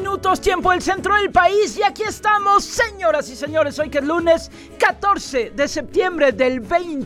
minutos, tiempo del centro del país, y aquí estamos, señoras y señores, hoy que es lunes 14 de septiembre del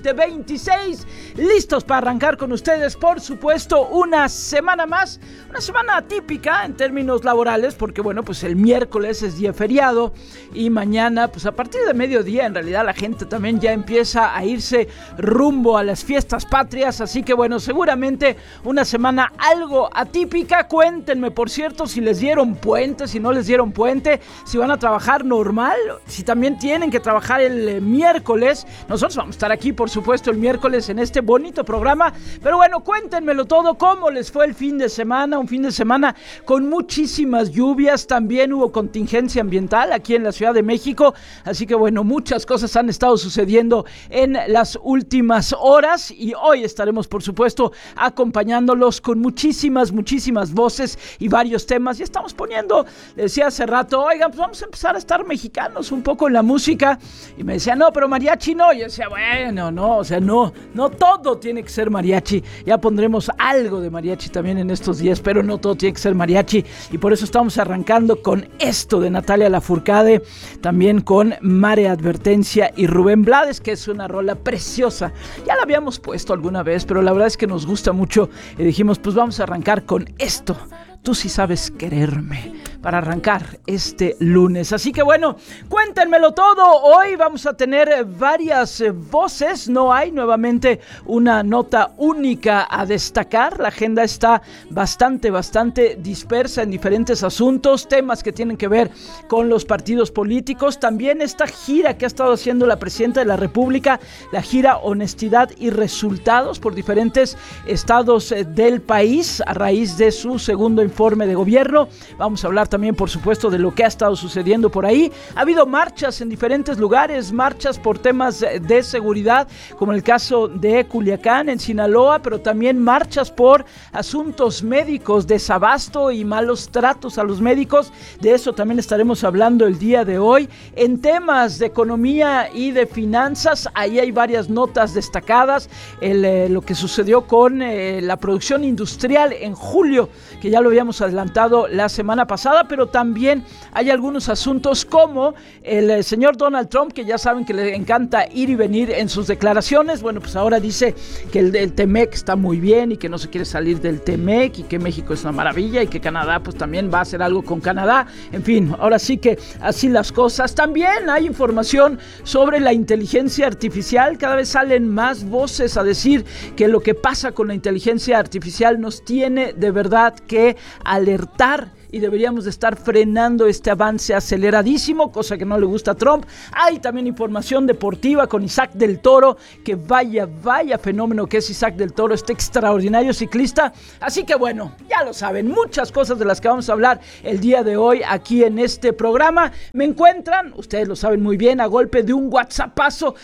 2026, listos para arrancar con ustedes, por supuesto, una semana más, una semana atípica en términos laborales, porque bueno, pues el miércoles es día feriado, y mañana, pues a partir de mediodía, en realidad la gente también ya empieza a irse rumbo a las fiestas patrias, así que bueno, seguramente una semana algo atípica. Cuéntenme, por cierto, si les dieron puente, si no les dieron puente, si van a trabajar normal, si también tienen que trabajar el miércoles. Nosotros vamos a estar aquí, por supuesto, el miércoles en este bonito programa, pero bueno, cuéntenmelo todo, cómo les fue el fin de semana, un fin de semana con muchísimas lluvias, también hubo contingencia ambiental aquí en la Ciudad de México, así que bueno, muchas cosas han estado sucediendo en las últimas horas, y hoy estaremos, por supuesto, acompañándolos con muchísimas voces y varios temas. Ya estamos poniendo, decía hace rato, oigan, pues vamos a empezar a estar mexicanos un poco en la música, y me decía, no, pero mariachi no. Yo decía, bueno, no, o sea, no todo tiene que ser mariachi. Ya pondremos algo de mariachi también en estos días, pero no todo tiene que ser mariachi, y por eso estamos arrancando con esto de Natalia Lafourcade, también con Mare Advertencia y Rubén Blades, que es una rola preciosa. Ya la habíamos puesto alguna vez, pero la verdad es que nos gusta mucho, y dijimos, pues vamos a arrancar con esto. Tú sí sabes quererme, para arrancar este lunes. Así que bueno, cuéntenmelo todo. Hoy vamos a tener varias voces. No hay nuevamente una nota única a destacar. La agenda está bastante dispersa en diferentes asuntos, temas que tienen que ver con los partidos políticos. También esta gira que ha estado haciendo la presidenta de la República, la gira Honestidad y Resultados, por diferentes estados del país a raíz de su segundo informe de gobierno. Vamos a hablar también, por supuesto, de lo que ha estado sucediendo por ahí. Ha habido marchas en diferentes lugares, marchas por temas de seguridad, como el caso de Culiacán, en Sinaloa, pero también marchas por asuntos médicos, desabasto y malos tratos a los médicos. De eso también estaremos hablando el día de hoy. En temas de economía y de finanzas, ahí hay varias notas destacadas. Lo que sucedió con la producción industrial en julio, que ya lo habíamos adelantado la semana pasada, pero también hay algunos asuntos como el señor Donald Trump, que ya saben que le encanta ir y venir en sus declaraciones. Bueno, pues ahora dice que el TEMEC está muy bien y que no se quiere salir del TEMEC, y que México es una maravilla, y que Canadá pues también va a hacer algo con Canadá. En fin, ahora sí que así las cosas. También hay información sobre la inteligencia artificial. Cada vez salen más voces a decir que lo que pasa con la inteligencia artificial nos tiene de verdad que alertar, y deberíamos de estar frenando este avance aceleradísimo, cosa que no le gusta a Trump. Hay también información deportiva con Isaac del Toro, que vaya fenómeno que es Isaac del Toro, este extraordinario ciclista. Así que bueno, ya lo saben, muchas cosas de las que vamos a hablar el día de hoy aquí en este programa. Me encuentran, ustedes lo saben muy bien, a golpe de un WhatsAppazo,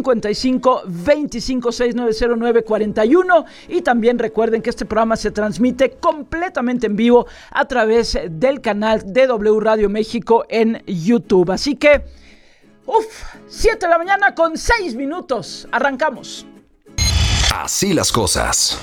55 25 690 41, y también recuerden que este programa se transmite completamente en vivo a través del canal de W Radio México en YouTube. Así que, 7 de la mañana con 6 minutos. Arrancamos. Así las cosas.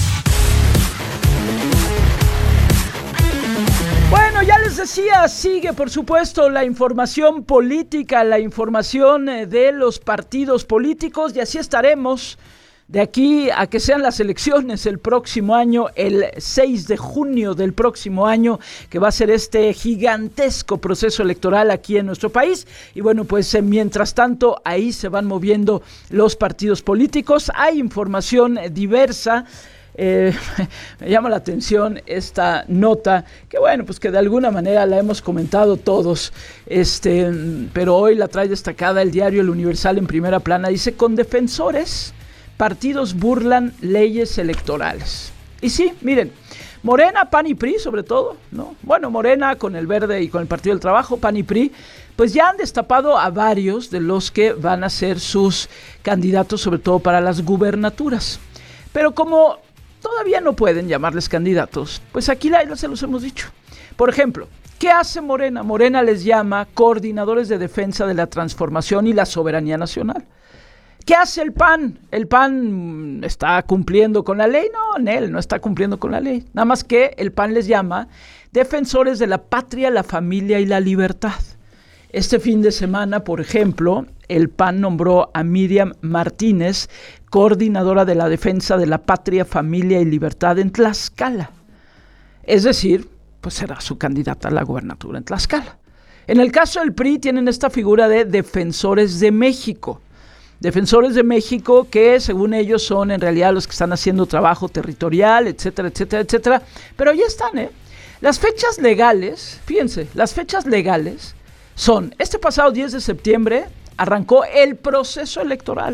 Bueno, ya les decía, sigue por supuesto la información política, la información de los partidos políticos, y así estaremos de aquí a que sean las elecciones el próximo año, el 6 de junio del próximo año, que va a ser este gigantesco proceso electoral aquí en nuestro país. Y bueno, pues mientras tanto, ahí se van moviendo los partidos políticos. Hay información diversa. Me llama la atención esta nota, que bueno, pues que de alguna manera la hemos comentado todos, pero hoy la trae destacada el diario El Universal en primera plana. Dice: con defensores, partidos burlan leyes electorales. Y sí, miren, Morena, PAN y PRI sobre todo, ¿no? Bueno, Morena con el Verde y con el Partido del Trabajo, PAN y PRI, pues ya han destapado a varios de los que van a ser sus candidatos, sobre todo para las gubernaturas. Pero como todavía no pueden llamarles candidatos, pues aquí se los hemos dicho. Por ejemplo, ¿qué hace Morena? Morena les llama coordinadores de defensa de la transformación y la soberanía nacional. ¿Qué hace el PAN? ¿El PAN está cumpliendo con la ley? No, él no está cumpliendo con la ley. Nada más que el PAN les llama defensores de la patria, la familia y la libertad. Este fin de semana, por ejemplo, el PAN nombró a Miriam Martínez, coordinadora de la defensa de la patria, familia y libertad en Tlaxcala. Es decir, pues será su candidata a la gubernatura en Tlaxcala. En el caso del PRI tienen esta figura de Defensores de México. Defensores de México que según ellos son en realidad los que están haciendo trabajo territorial, etcétera, etcétera, etcétera. Pero ya están, Las fechas legales, fíjense, las fechas legales son, este pasado 10 de septiembre arrancó el proceso electoral.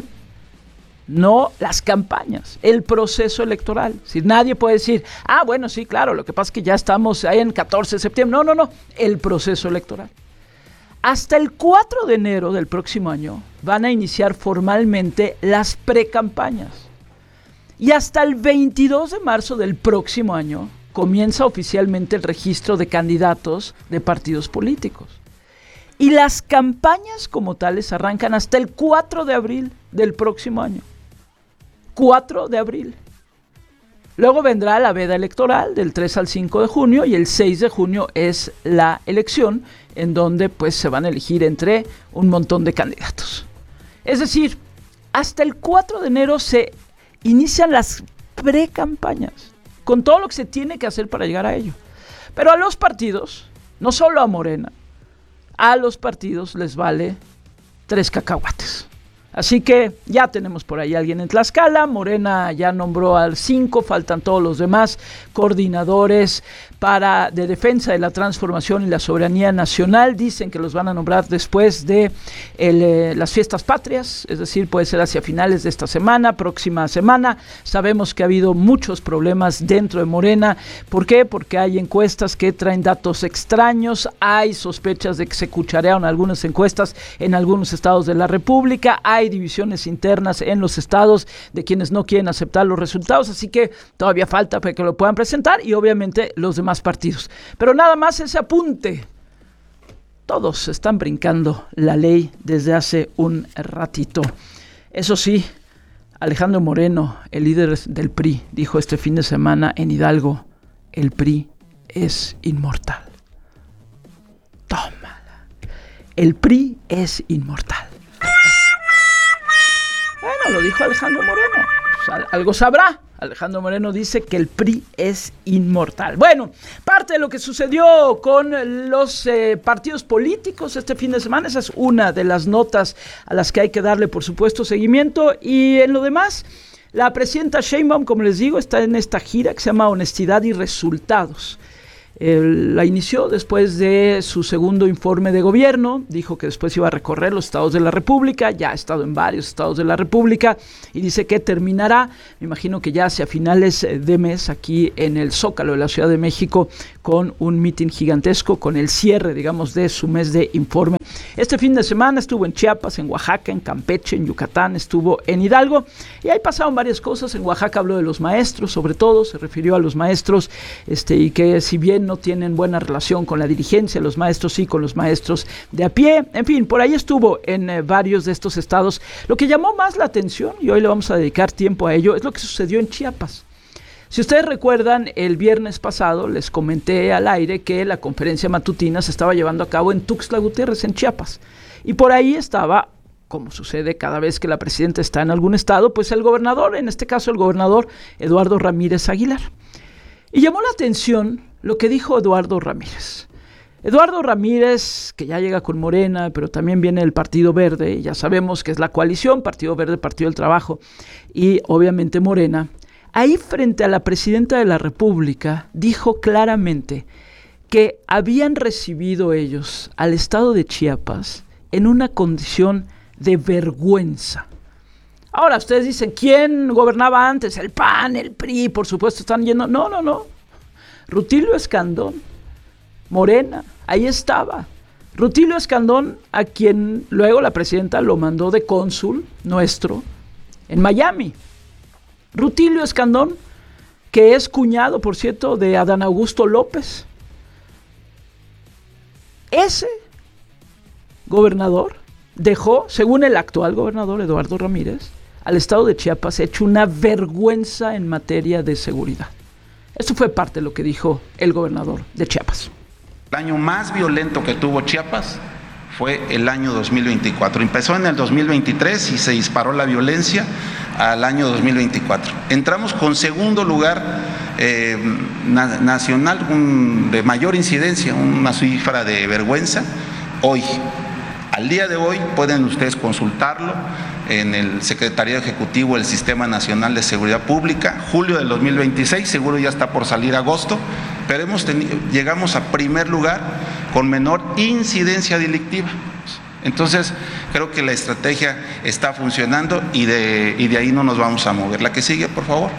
No las campañas, el proceso electoral. Si nadie puede decir, bueno, sí, claro, lo que pasa es que ya estamos ahí en 14 de septiembre. No, el proceso electoral. Hasta el 4 de enero del próximo año van a iniciar formalmente las precampañas. Y hasta el 22 de marzo del próximo año comienza oficialmente el registro de candidatos de partidos políticos. Y las campañas como tales arrancan hasta el 4 de abril del próximo año. 4 de abril. Luego vendrá la veda electoral del 3 al 5 de junio y el 6 de junio es la elección en donde pues se van a elegir entre un montón de candidatos. Es decir, hasta el 4 de enero se inician las precampañas con todo lo que se tiene que hacer para llegar a ello. Pero a los partidos, no solo a Morena, a los partidos les vale 3 cacahuates. Así que ya tenemos por ahí a alguien en Tlaxcala. Morena ya nombró al 5, faltan todos los demás coordinadores de defensa de la transformación y la soberanía nacional. Dicen que los van a nombrar después de las fiestas patrias, es decir, puede ser hacia finales de esta semana, próxima semana. Sabemos que ha habido muchos problemas dentro de Morena. ¿Por qué? Porque hay encuestas que traen datos extraños, hay sospechas de que se cucharearon algunas encuestas en algunos estados de la República, hay divisiones internas en los estados de quienes no quieren aceptar los resultados, así que todavía falta para que lo puedan presentar y obviamente los demás partidos. Pero nada más ese apunte. Todos están brincando la ley desde hace un ratito. Eso sí, Alejandro Moreno, el líder del PRI, dijo este fin de semana en Hidalgo, el PRI es inmortal. Tómala. El PRI es inmortal. Bueno, lo dijo Alejandro Moreno. Pues algo sabrá. Alejandro Moreno dice que el PRI es inmortal. Bueno, parte de lo que sucedió con los partidos políticos este fin de semana, esa es una de las notas a las que hay que darle, por supuesto, seguimiento. Y en lo demás, la presidenta Sheinbaum, como les digo, está en esta gira que se llama Honestidad y Resultados. La inició después de su segundo informe de gobierno, dijo que después iba a recorrer los estados de la República, ya ha estado en varios estados de la República y dice que terminará, me imagino que ya hacia finales de mes aquí en el Zócalo de la Ciudad de México con un mitin gigantesco, con el cierre, digamos, de su mes de informe. Este fin de semana estuvo en Chiapas, en Oaxaca, en Campeche, en Yucatán, estuvo en Hidalgo y ahí pasaron varias cosas. En Oaxaca habló de los maestros, sobre todo se refirió a los maestros y que si bien no tienen buena relación con la dirigencia, los maestros sí, con los maestros de a pie. En fin, por ahí estuvo en varios de estos estados. Lo que llamó más la atención, y hoy le vamos a dedicar tiempo a ello, es lo que sucedió en Chiapas. Si ustedes recuerdan, el viernes pasado les comenté al aire que la conferencia matutina se estaba llevando a cabo en Tuxtla Gutiérrez, en Chiapas. Y por ahí estaba, como sucede cada vez que la presidenta está en algún estado, pues el gobernador, en este caso el gobernador Eduardo Ramírez Aguilar. Y llamó la atención lo que dijo Eduardo Ramírez. Eduardo Ramírez, que ya llega con Morena, pero también viene del Partido Verde, y ya sabemos que es la coalición, Partido Verde, Partido del Trabajo, y obviamente Morena. Ahí frente a la presidenta de la República dijo claramente que habían recibido ellos al estado de Chiapas en una condición de vergüenza. Ahora ustedes dicen, ¿quién gobernaba antes? El PAN, el PRI, por supuesto están yendo. No. Rutilio Escandón, Morena, ahí estaba. Rutilio Escandón, a quien luego la presidenta lo mandó de cónsul nuestro en Miami. Rutilio Escandón, que es cuñado, por cierto, de Adán Augusto López. Ese gobernador dejó, según el actual gobernador Eduardo Ramírez, al estado de Chiapas hecho una vergüenza en materia de seguridad. Esto fue parte de lo que dijo el gobernador de Chiapas. El año más violento que tuvo Chiapas fue el año 2024. Empezó en el 2023 y se disparó la violencia al año 2024. Entramos con segundo lugar nacional de mayor incidencia, una cifra de vergüenza. Hoy, al día de hoy, pueden ustedes consultarlo en el Secretariado Ejecutivo del Sistema Nacional de Seguridad Pública, julio del 2026, seguro ya está por salir agosto, pero llegamos a primer lugar con menor incidencia delictiva. Entonces, creo que la estrategia está funcionando y de ahí no nos vamos a mover. La que sigue, por favor.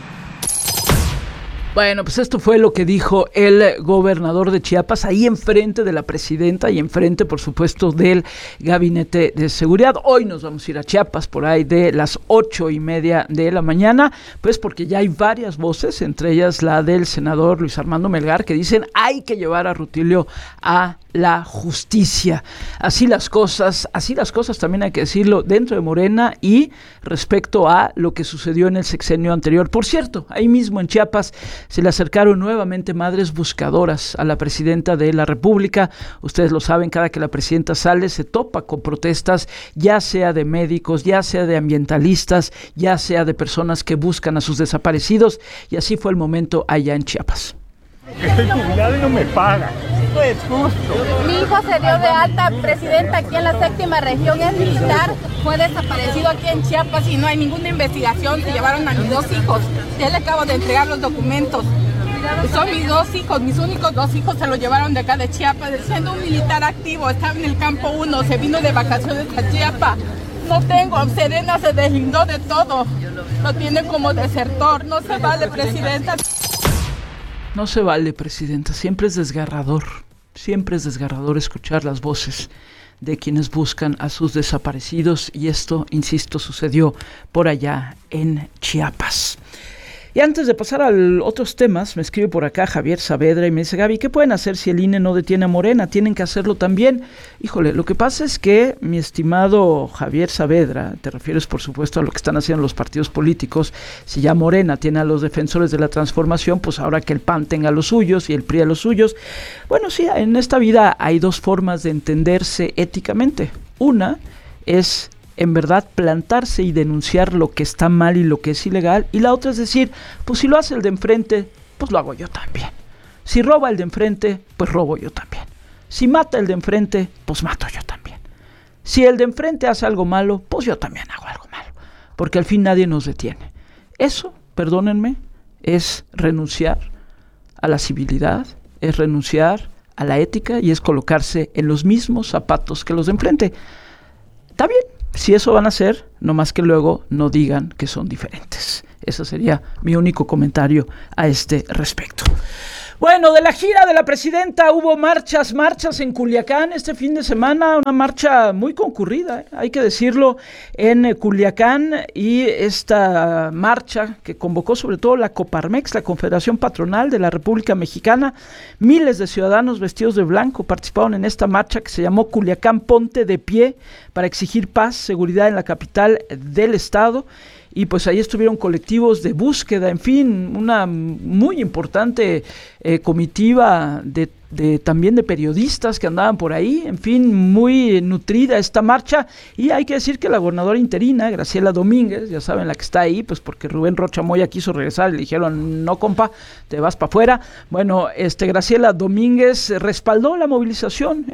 Bueno, pues esto fue lo que dijo el gobernador de Chiapas, ahí enfrente de la presidenta y enfrente, por supuesto, del Gabinete de Seguridad. Hoy nos vamos a ir a Chiapas por ahí de las 8:30 de la mañana, pues porque ya hay varias voces, entre ellas la del senador Luis Armando Melgar, que dicen hay que llevar a Rutilio a la justicia. Así las cosas también hay que decirlo dentro de Morena y respecto a lo que sucedió en el sexenio anterior. Por cierto, ahí mismo en Chiapas se le acercaron nuevamente madres buscadoras a la presidenta de la República. Ustedes lo saben, cada que la presidenta sale se topa con protestas, ya sea de médicos, ya sea de ambientalistas, ya sea de personas que buscan a sus desaparecidos, y así fue el momento allá en Chiapas. Estoy jubilado y no me pagan. No es justo. Mi hijo se dio de alta, presidenta, aquí en la séptima región, es militar, fue desaparecido aquí en Chiapas y no hay ninguna investigación. Se llevaron a mis 2 hijos. Ya le acabo de entregar los documentos. Son mis 2 hijos, mis únicos 2 hijos se los llevaron de acá de Chiapas. Siendo un militar activo, estaba en el campo 1, se vino de vacaciones a Chiapas. No tengo, Serena se deslindó de todo. Lo tiene como desertor. No se vale, presidenta. No se vale, presidenta, siempre es desgarrador escuchar las voces de quienes buscan a sus desaparecidos, y esto, insisto, sucedió por allá en Chiapas. Y antes de pasar a otros temas, me escribe por acá Javier Saavedra y me dice: Gaby, ¿qué pueden hacer si el INE no detiene a Morena? Tienen que hacerlo también. Híjole, lo que pasa es que, mi estimado Javier Saavedra, te refieres por supuesto a lo que están haciendo los partidos políticos. Si ya Morena tiene a los defensores de la transformación, pues ahora que el PAN tenga los suyos y el PRI a los suyos. Bueno, sí, en esta vida hay 2 formas de entenderse éticamente. Una es en verdad plantarse y denunciar lo que está mal y lo que es ilegal, y la otra es decir, pues si lo hace el de enfrente, pues lo hago yo también. Si roba el de enfrente, pues robo yo también. Si mata el de enfrente, pues mato yo también. Si el de enfrente hace algo malo, pues yo también hago algo malo, porque al fin nadie nos detiene. Eso, perdónenme, es renunciar a la civilidad, es renunciar a la ética y es colocarse en los mismos zapatos que los de enfrente. Está bien, si eso van a hacer, no más que luego no digan que son diferentes. Ese sería mi único comentario a este respecto. Bueno, de la gira de la presidenta hubo marchas en Culiacán este fin de semana, una marcha muy concurrida, hay que decirlo, en Culiacán, y esta marcha que convocó sobre todo la Coparmex, la Confederación Patronal de la República Mexicana. Miles de ciudadanos vestidos de blanco participaron en esta marcha que se llamó Culiacán Ponte de Pie, para exigir paz, seguridad en la capital del estado. Y pues ahí estuvieron colectivos de búsqueda, en fin, una muy importante comitiva de también de periodistas que andaban por ahí, en fin, muy nutrida esta marcha. Y hay que decir que la gobernadora interina, Graciela Domínguez, ya saben, la que está ahí, pues porque Rubén Rocha Moya quiso regresar y le dijeron, no compa, te vas para afuera. Bueno, Graciela Domínguez respaldó la movilización,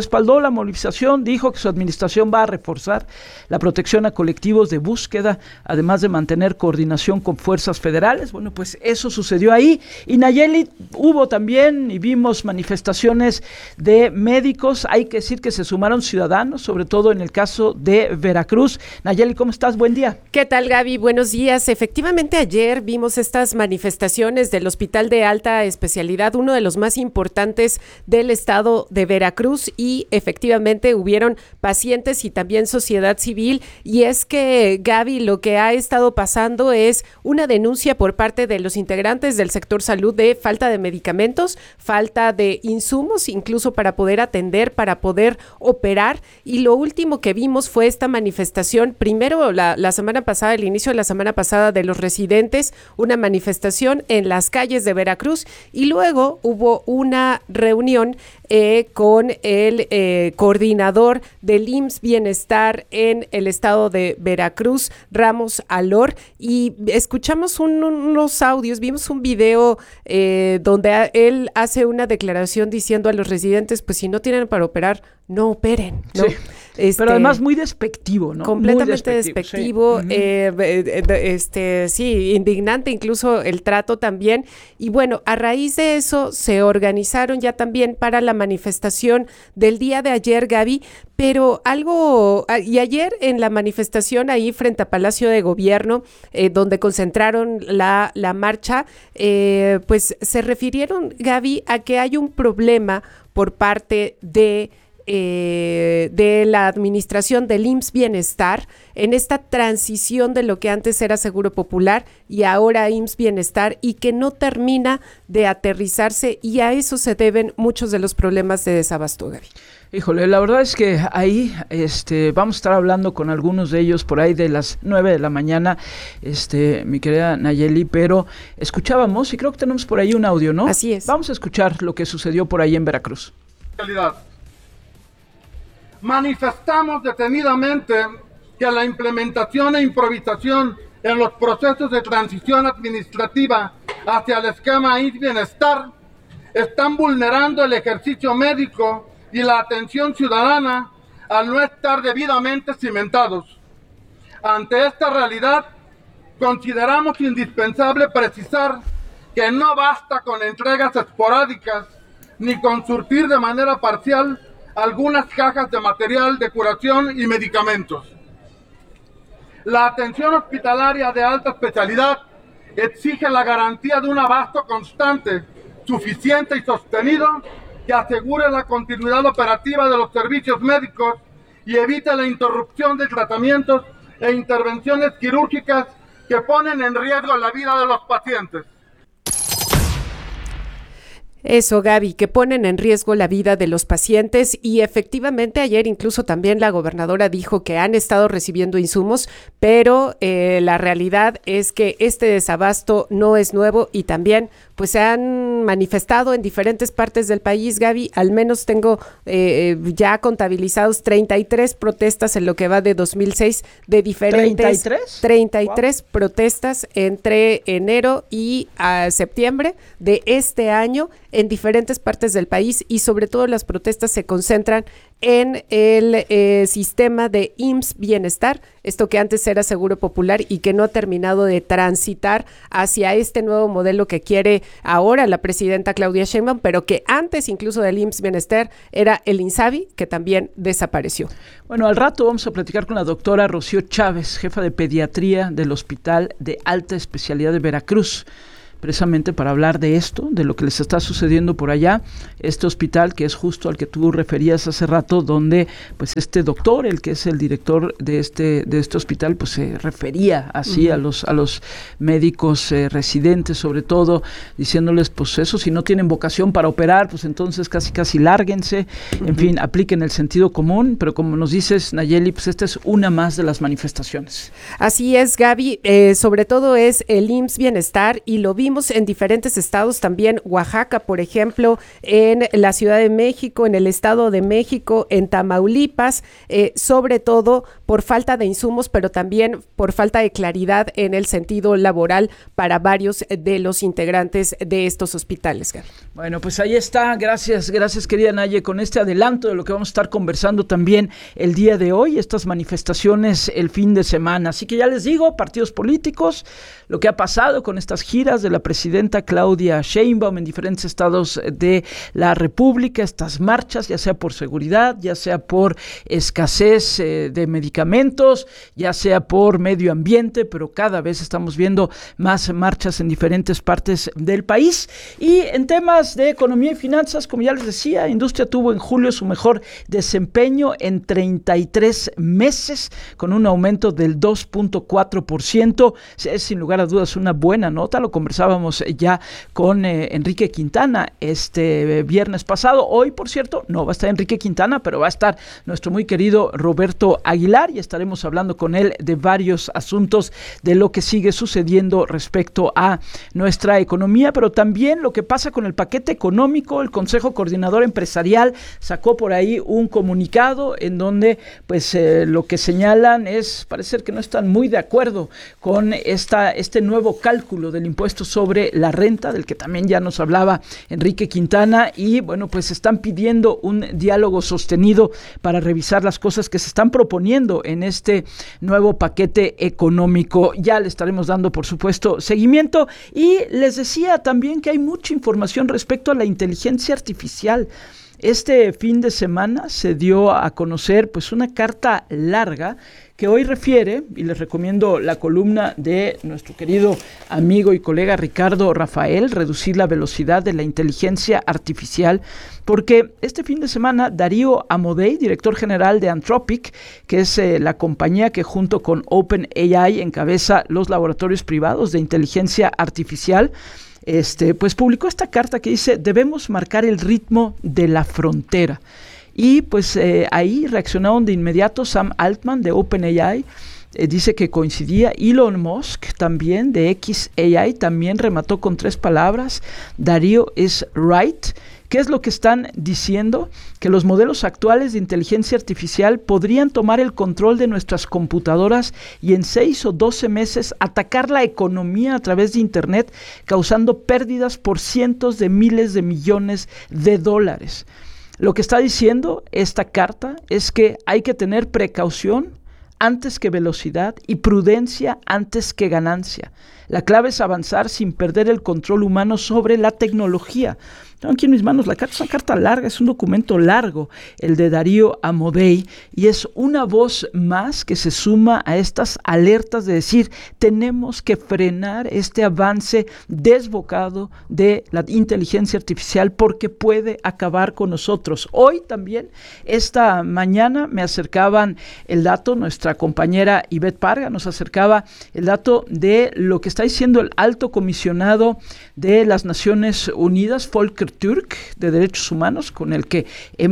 dijo que su administración va a reforzar la protección a colectivos de búsqueda, además de mantener coordinación con fuerzas federales. Bueno, pues eso sucedió ahí. Y Nayeli, hubo también, y vimos manifestaciones de médicos. Hay que decir que se sumaron ciudadanos, sobre todo en el caso de Veracruz. Nayeli, ¿cómo estás? Buen día. ¿Qué tal, Gaby? Buenos días. Efectivamente, ayer vimos estas manifestaciones del Hospital de Alta Especialidad, uno de los más importantes del estado de Veracruz, y efectivamente hubieron pacientes y también sociedad civil. Y es que, Gaby, lo que ha estado pasando es una denuncia por parte de los integrantes del sector salud de falta de medicamentos medicamentos, falta de insumos, incluso para poder atender, para poder operar. Y lo último que vimos fue esta manifestación, primero la semana pasada, el inicio de la semana pasada de los residentes, una manifestación en las calles de Veracruz, y luego hubo una reunión con el coordinador del IMSS Bienestar en el estado de Veracruz, Ramos Alor, y escuchamos unos audios, vimos un video donde él hace una declaración diciendo a los residentes, pues si no tienen para operar, no operen, ¿no? Sí. Pero además muy despectivo, ¿no? Completamente despectivo, sí. Sí, indignante incluso el trato también. Y bueno, a raíz de eso se organizaron ya también para la manifestación del día de ayer, Gaby, pero y ayer en la manifestación ahí frente a Palacio de Gobierno, donde concentraron la marcha, pues se refirieron, Gaby, a que hay un problema por parte de la administración del IMSS Bienestar en esta transición de lo que antes era Seguro Popular y ahora IMSS Bienestar, y que no termina de aterrizarse, y a eso se deben muchos de los problemas de desabasto, Gaby. Híjole, la verdad es que ahí vamos a estar hablando con algunos de ellos por ahí de las 9 de la mañana, mi querida Nayeli, pero escuchábamos y creo que tenemos por ahí un audio, ¿no? Así es. Vamos a escuchar lo que sucedió por ahí en Veracruz. Manifestamos detenidamente que la implementación e improvisación en los procesos de transición administrativa hacia el esquema IMSS Bienestar están vulnerando el ejercicio médico y la atención ciudadana al no estar debidamente cimentados. Ante esta realidad, consideramos indispensable precisar que no basta con entregas esporádicas ni con surtir de manera parcial algunas cajas de material de curación y medicamentos. La atención hospitalaria de alta especialidad exige la garantía de un abasto constante, suficiente y sostenido que asegure la continuidad operativa de los servicios médicos y evite la interrupción de tratamientos e intervenciones quirúrgicas que ponen en riesgo la vida de los pacientes. Eso, Gaby, que ponen en riesgo la vida de los pacientes, y efectivamente ayer incluso también la gobernadora dijo que han estado recibiendo insumos, pero la realidad es que este desabasto no es nuevo, y también pues se han manifestado en diferentes partes del país, Gaby. Al menos tengo ya contabilizados 33 protestas en lo que va de 2006 de diferentes... ¿33? 33 wow. Protestas entre enero y septiembre de este año en diferentes partes del país, y sobre todo las protestas se concentran en el sistema de IMSS Bienestar, esto que antes era Seguro Popular y que no ha terminado de transitar hacia este nuevo modelo que quiere ahora la presidenta Claudia Sheinbaum, pero que antes incluso del IMSS Bienestar era el INSABI, que también desapareció. Bueno, al rato vamos a platicar con la doctora Rocío Chávez, jefa de pediatría del Hospital de Alta Especialidad de Veracruz, precisamente para hablar de esto, de lo que les está sucediendo por allá, este hospital que es justo al que tú referías hace rato, donde pues este doctor, el que es el director de este hospital, pues se refería así a los médicos residentes, sobre todo, diciéndoles pues eso, si no tienen vocación para operar, pues entonces casi lárguense, en fin, apliquen el sentido común, pero como nos dices, Nayeli, pues esta es una más de las manifestaciones. Así es, Gaby, sobre todo es el IMSS Bienestar, y lo vimos en diferentes estados también, Oaxaca, por ejemplo, en la Ciudad de México, en el Estado de México, en Tamaulipas, sobre todo por falta de insumos, pero también por falta de claridad en el sentido laboral para varios de los integrantes de estos hospitales, Gaby. Bueno, pues ahí está, gracias querida Naye, con este adelanto de lo que vamos a estar conversando también el día de hoy, estas manifestaciones el fin de semana. Así que ya les digo, partidos políticos, lo que ha pasado con estas giras de la presidenta Claudia Sheinbaum en diferentes estados de la República, estas marchas, ya sea por seguridad, ya sea por escasez de medicamentos, ya sea por medio ambiente, pero cada vez estamos viendo más marchas en diferentes partes del país. Y en temas de economía y finanzas, como ya les decía, industria tuvo en julio su mejor desempeño en 33 meses, con un aumento del 2.4%. Es sin lugar a dudas una buena nota, lo conversaba platicábamos ya con Enrique Quintana este viernes pasado. Hoy, por cierto, no va a estar Enrique Quintana, pero va a estar nuestro muy querido Roberto Aguilar y estaremos hablando con él de varios asuntos de lo que sigue sucediendo respecto a nuestra economía, pero también lo que pasa con el paquete económico. El Consejo Coordinador Empresarial sacó por ahí un comunicado en donde pues lo que señalan es parecer que no están muy de acuerdo con este nuevo cálculo del impuesto sobre la renta, del que también ya nos hablaba Enrique Quintana, y bueno, pues están pidiendo un diálogo sostenido para revisar las cosas que se están proponiendo en este nuevo paquete económico. Ya le estaremos dando, por supuesto, seguimiento, y les decía también que hay mucha información respecto a la inteligencia artificial. Este fin de semana se dio a conocer pues una carta larga que hoy refiere, y les recomiendo la columna de nuestro querido amigo y colega Ricardo Rafael, Reducir la velocidad de la inteligencia artificial, porque este fin de semana Darío Amodei, director general de Anthropic, que es la compañía que junto con OpenAI encabeza los laboratorios privados de inteligencia artificial, pues publicó esta carta que dice: debemos marcar el ritmo de la frontera. Y pues ahí reaccionaron de inmediato Sam Altman de OpenAI, dice que coincidía. Elon Musk también de xAI también remató con 3 palabras: Darío is right. ¿Qué es lo que están diciendo? Que los modelos actuales de inteligencia artificial podrían tomar el control de nuestras computadoras y en 6 o 12 meses atacar la economía a través de Internet, causando pérdidas por cientos de miles de millones de dólares. Lo que está diciendo esta carta es que hay que tener precaución antes que velocidad y prudencia antes que ganancia. La clave es avanzar sin perder el control humano sobre la tecnología. Tengo aquí en mis manos la carta, es una carta larga, es un documento largo, el de Darío Amodei, y es una voz más que se suma a estas alertas de decir: tenemos que frenar este avance desbocado de la inteligencia artificial porque puede acabar con nosotros. Hoy también, esta mañana, me acercaban el dato, nuestra compañera Ivette Parga nos acercaba el dato de lo que está diciendo el alto comisionado de las Naciones Unidas, Volker Türk, de Derechos Humanos, con el que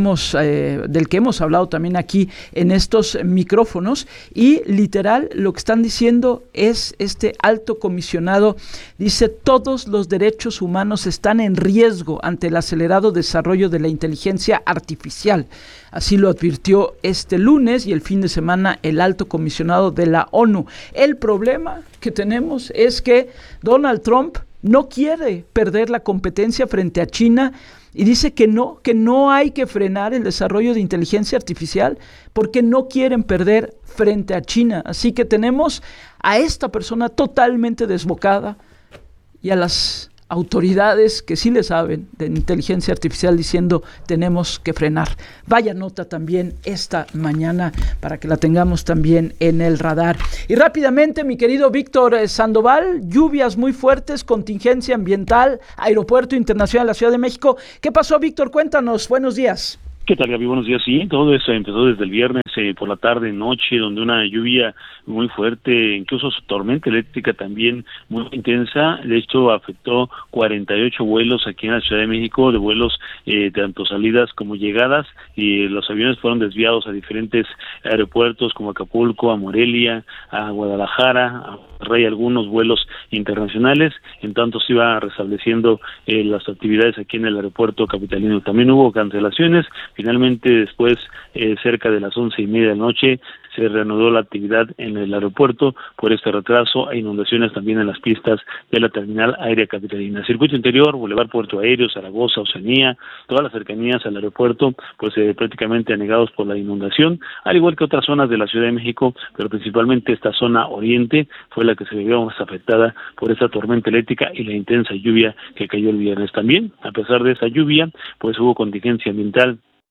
del que hemos hablado también aquí en estos micrófonos, y literal lo que están diciendo es, este alto comisionado dice: todos los derechos humanos están en riesgo ante el acelerado desarrollo de la inteligencia artificial. Así lo advirtió este lunes y el fin de semana el alto comisionado de la ONU. El problema que tenemos es que Donald Trump no quiere perder la competencia frente a China y dice que no hay que frenar el desarrollo de inteligencia artificial porque no quieren perder frente a China. Así que tenemos a esta persona totalmente desbocada y a las autoridades que sí le saben de inteligencia artificial diciendo: tenemos que frenar. Vaya nota también esta mañana para que la tengamos también en el radar. Y rápidamente, mi querido Víctor Sandoval, lluvias muy fuertes, contingencia ambiental, Aeropuerto Internacional de la Ciudad de México. ¿Qué pasó, Víctor? Cuéntanos, buenos días. ¿Qué tal, Gaby? Buenos días. Sí, todo eso empezó desde el viernes por la tarde, noche, donde una lluvia muy fuerte, incluso su tormenta eléctrica también muy intensa. De hecho, afectó 48 vuelos aquí en la Ciudad de México, de vuelos tanto salidas como llegadas, y los aviones fueron desviados a diferentes aeropuertos como Acapulco, a Morelia, a Guadalajara, a Monterrey, algunos vuelos internacionales. En tanto se iba restableciendo las actividades aquí en el aeropuerto capitalino. También hubo cancelaciones. Finalmente, después, cerca de las 11:30 de la noche, se reanudó la actividad en el aeropuerto por este retraso e inundaciones también en las pistas de la terminal aérea capitalina. Circuito interior, Boulevard Puerto Aéreo, Zaragoza, Oceanía, todas las cercanías al aeropuerto, pues prácticamente anegados por la inundación, al igual que otras zonas de la Ciudad de México, pero principalmente esta zona oriente fue la que se vio más afectada por esta tormenta eléctrica y la intensa lluvia que cayó el viernes. También, a pesar de esa lluvia, pues hubo contingencia ambiental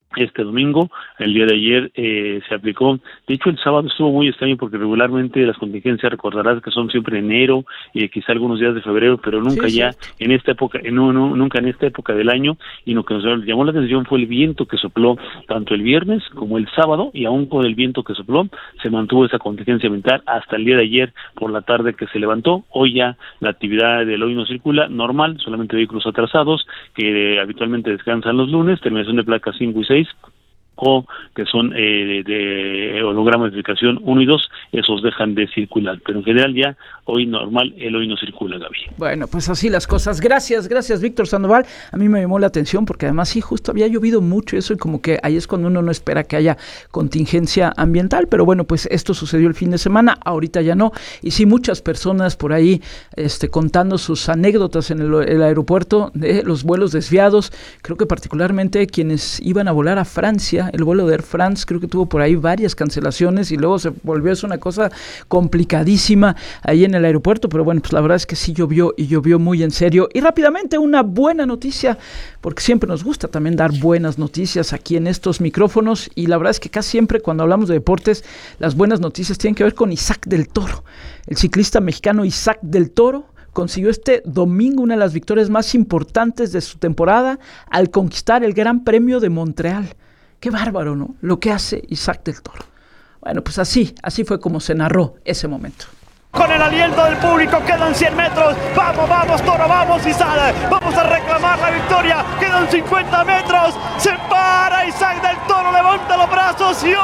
este domingo. El día de ayer se aplicó. De hecho, el sábado estuvo muy extraño porque regularmente las contingencias, recordarás que son siempre enero y quizá algunos días de febrero, pero nunca en esta época, nunca en esta época del año. Y lo que nos llamó la atención fue el viento que sopló tanto el viernes como el sábado, y aún con el viento que sopló se mantuvo esa contingencia ambiental hasta el día de ayer por la tarde, que se levantó. Hoy ya la actividad del hoy no circula normal, solamente vehículos atrasados que habitualmente descansan los lunes, terminación de placas 5 y 6, o que son de holograma de identificación 1 y 2, esos dejan de circular, pero en general ya hoy normal, el hoy no circula, Gaby. Bueno, pues así las cosas. Gracias Víctor Sandoval. A mí me llamó la atención porque además sí, justo había llovido mucho eso, y como que ahí es cuando uno no espera que haya contingencia ambiental, pero bueno, pues esto sucedió el fin de semana, ahorita ya no, y sí, muchas personas por ahí contando sus anécdotas en el aeropuerto de los vuelos desviados. Creo que particularmente quienes iban a volar a Francia, el vuelo de Air France, creo que tuvo por ahí varias cancelaciones y luego se volvió eso una cosa complicadísima ahí en el aeropuerto, pero bueno, pues la verdad es que sí llovió, y llovió muy en serio. Y rápidamente una buena noticia, porque siempre nos gusta también dar buenas noticias aquí en estos micrófonos, y la verdad es que casi siempre cuando hablamos de deportes, las buenas noticias tienen que ver con Isaac del Toro. El ciclista mexicano Isaac del Toro consiguió este domingo una de las victorias más importantes de su temporada al conquistar el Gran Premio de Montreal. Qué bárbaro, ¿no? Lo que hace Isaac del Toro. Bueno, pues así fue como se narró ese momento. Con el aliento del público, quedan 100 metros. Vamos, Toro, vamos, Isaac. Vamos a reclamar la victoria. Quedan 50 metros. Se para Isaac del Toro, levanta los brazos y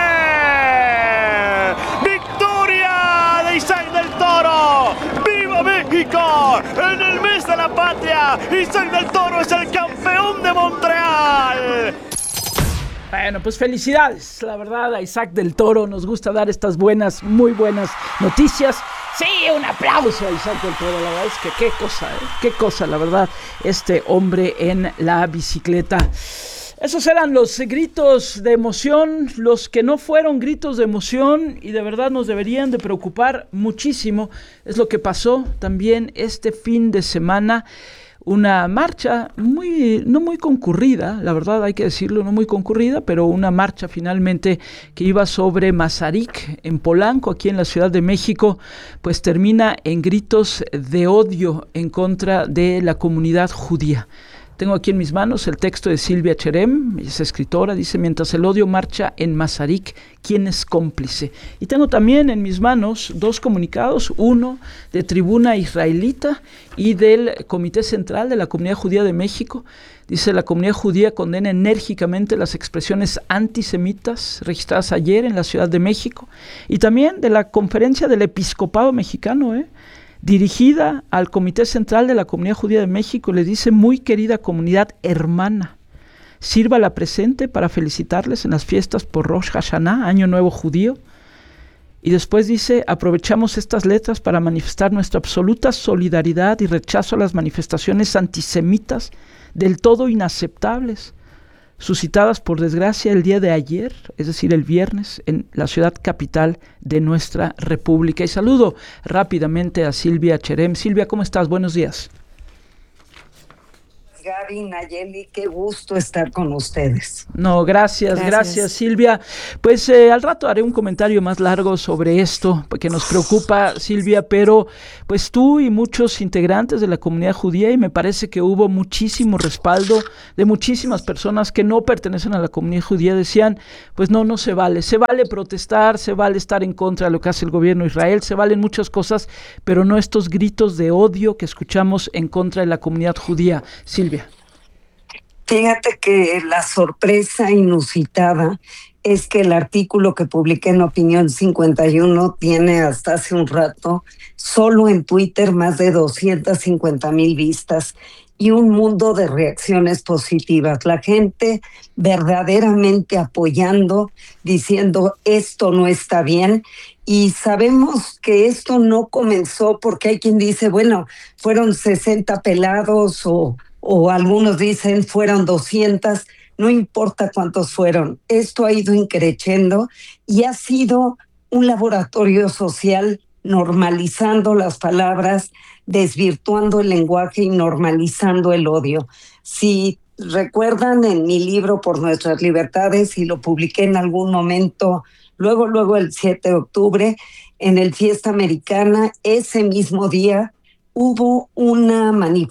¡olé! ¡Victoria de Isaac del Toro! ¡Viva México! En el mes de la patria, Isaac del Toro es el campeón de Montreal. Bueno, pues felicidades, la verdad, a Isaac del Toro. Nos gusta dar estas buenas, muy buenas noticias. Sí, un aplauso a Isaac del Toro, la verdad es que qué cosa, la verdad, este hombre en la bicicleta. Esos eran los gritos de emoción, los que no fueron gritos de emoción, y de verdad nos deberían de preocupar muchísimo. Es lo que pasó también este fin de semana. Una marcha no muy concurrida, la verdad hay que decirlo, no muy concurrida, pero una marcha finalmente que iba sobre Mazarik, en Polanco, aquí en la Ciudad de México, pues termina en gritos de odio en contra de la comunidad judía. Tengo aquí en mis manos el texto de Silvia Cherem, es escritora, dice: mientras el odio marcha en Mazarik, ¿quién es cómplice? Y tengo también en mis manos dos comunicados, uno de Tribuna Israelita y del Comité Central de la Comunidad Judía de México. Dice: la comunidad judía condena enérgicamente las expresiones antisemitas registradas ayer en la Ciudad de México, y también de la Conferencia del Episcopado Mexicano, dirigida al Comité Central de la Comunidad Judía de México. Le dice: muy querida comunidad hermana, sírvala presente para felicitarles en las fiestas por Rosh Hashanah, Año Nuevo Judío. Y después dice: aprovechamos estas letras para manifestar nuestra absoluta solidaridad y rechazo a las manifestaciones antisemitas del todo inaceptables, suscitadas por desgracia el día de ayer, es decir, el viernes, en la ciudad capital de nuestra república. Y saludo rápidamente a Silvia Cherem. Silvia, ¿cómo estás? Buenos días. Gaby, Nayeli, qué gusto estar con ustedes. No, gracias Silvia. Pues al rato haré un comentario más largo sobre esto, porque nos preocupa, Silvia, pero pues tú y muchos integrantes de la comunidad judía, y me parece que hubo muchísimo respaldo de muchísimas personas que no pertenecen a la comunidad judía, decían: pues no se vale protestar, se vale estar en contra de lo que hace el gobierno de Israel, se valen muchas cosas, pero no estos gritos de odio que escuchamos en contra de la comunidad judía. Silvia. Fíjate que la sorpresa inusitada es que el artículo que publiqué en Opinión 51 tiene hasta hace un rato, solo en Twitter, más de 250,000 vistas y un mundo de reacciones positivas. La gente verdaderamente apoyando, diciendo: esto no está bien. Y sabemos que esto no comenzó porque hay quien dice: bueno, fueron 60 pelados o algunos dicen fueron 200, no importa cuántos fueron. Esto ha ido increciendo y ha sido un laboratorio social normalizando las palabras, desvirtuando el lenguaje y normalizando el odio. Si recuerdan en mi libro Por Nuestras Libertades, y lo publiqué en algún momento, luego el 7 de octubre, en el Fiesta Americana, ese mismo día hubo una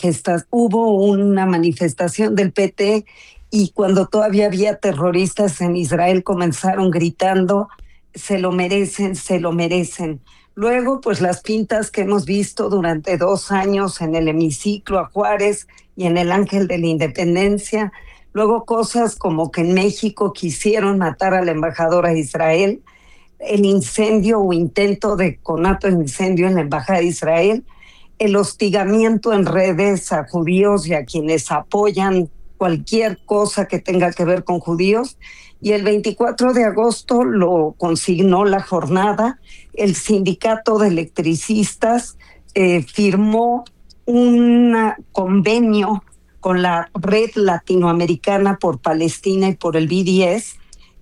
manifestación del PT, y cuando todavía había terroristas en Israel comenzaron gritando, se lo merecen, se lo merecen. Luego, pues las pintas que hemos visto durante 2 años en el hemiciclo a Juárez y en el Ángel de la Independencia. Luego cosas como que en México quisieron matar a la embajadora de Israel, el incendio o intento de conato de incendio en la embajada de Israel, el hostigamiento en redes a judíos y a quienes apoyan cualquier cosa que tenga que ver con judíos. Y el 24 de agosto lo consignó la jornada. El sindicato de electricistas firmó un convenio con la Red Latinoamericana por Palestina y por el BDS,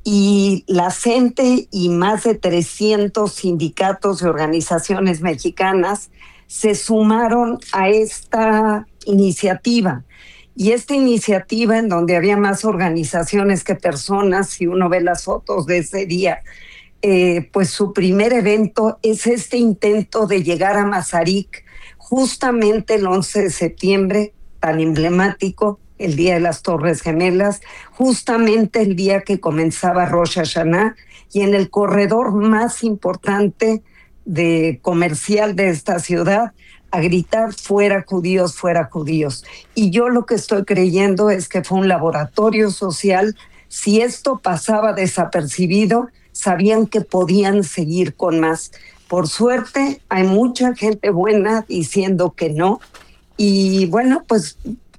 y la CENTE y más de 300 sindicatos y organizaciones mexicanas se sumaron a esta iniciativa. Y esta iniciativa, en donde había más organizaciones que personas, si uno ve las fotos de ese día, pues su primer evento es este intento de llegar a Mazarik, justamente el 11 de septiembre, tan emblemático, el día de las Torres Gemelas, justamente el día que comenzaba Rosh Hashanah, y en el corredor más importante comercial de esta ciudad, a gritar fuera judíos, fuera judíos. Y yo lo que estoy creyendo es que fue un laboratorio social. Si esto pasaba desapercibido, sabían que podían seguir con más. Por suerte, hay mucha gente buena diciendo que no. Y bueno, pues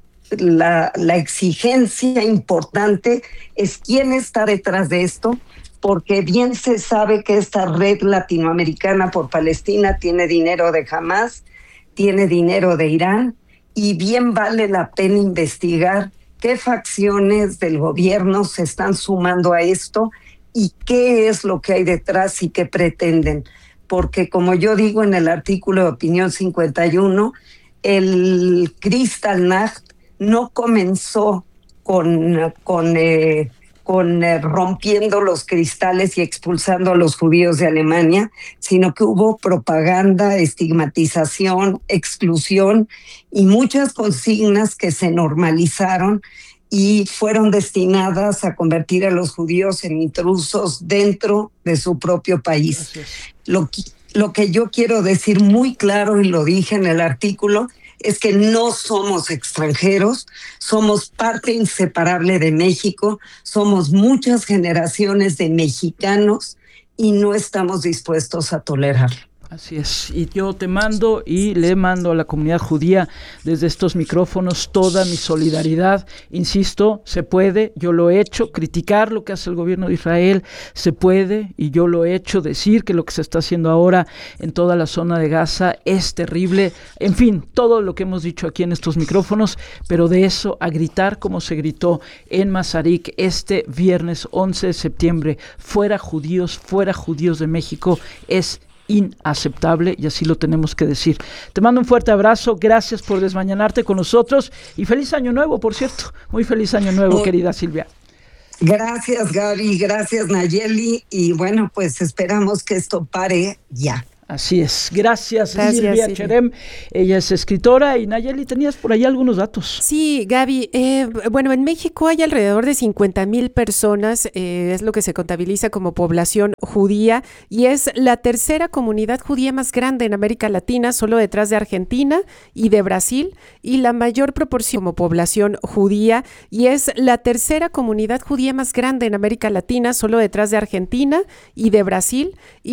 la exigencia importante es quién está detrás de esto, porque bien se sabe que esta Red Latinoamericana por Palestina tiene dinero de Hamás, tiene dinero de Irán, y bien vale la pena investigar qué facciones del gobierno se están sumando a esto y qué es lo que hay detrás y qué pretenden. Porque como yo digo en el artículo de Opinión 51, el Kristallnacht no comenzó con rompiendo los cristales y expulsando a los judíos de Alemania, sino que hubo propaganda, estigmatización, exclusión y muchas consignas que se normalizaron y fueron destinadas a convertir a los judíos en intrusos dentro de su propio país. Lo que yo quiero decir muy claro, y lo dije en el artículo, es que no somos extranjeros, somos parte inseparable de México, somos muchas generaciones de mexicanos y no estamos dispuestos a tolerarlo. Así es, y yo te mando y le mando a la comunidad judía desde estos micrófonos toda mi solidaridad. Insisto, se puede, yo lo he hecho, criticar lo que hace el gobierno de Israel, se puede, y yo lo he hecho, decir que lo que se está haciendo ahora en toda la zona de Gaza es terrible, en fin, todo lo que hemos dicho aquí en estos micrófonos, pero de eso a gritar como se gritó en Mazarik este viernes 11 de septiembre, fuera judíos de México, es inaceptable, y así lo tenemos que decir. Te mando un fuerte abrazo, gracias por desmañanarte con nosotros y feliz año nuevo, por cierto, muy feliz año nuevo, querida Silvia. Gracias, Gaby, gracias, Nayeli, y bueno, pues esperamos que esto pare ya. Así es, gracias Silvia Cherem, ella es escritora. Y Nayeli, tenías por ahí algunos datos. Sí, Gaby, bueno, en México hay alrededor de 50,000 personas, es lo que se contabiliza como población judía, y es la tercera comunidad judía más grande en América Latina, solo detrás de Argentina y de Brasil, y la mayor proporción como población judía, y es la tercera comunidad judía más grande en América Latina, solo detrás de Argentina y de Brasil, y